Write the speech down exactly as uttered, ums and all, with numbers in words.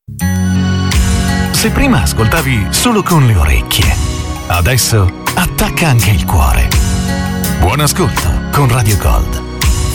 Se prima ascoltavi solo con le orecchie, adesso attacca anche il cuore. Buon ascolto con Radio Gold.